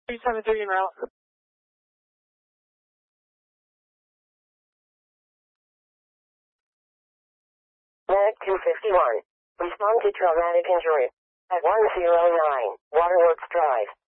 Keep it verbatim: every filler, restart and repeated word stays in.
three seven three en route. Mag two fifty-one. Respond to traumatic injury. At one oh nine, Waterworks Drive.